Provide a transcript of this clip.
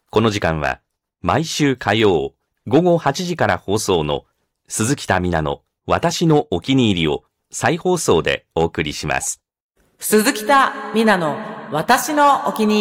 この時間は毎週火曜午後8時から放送の鈴木田美奈の私のお気に入りを再放送でお送りします。 鈴木田美奈の私のお気に入り。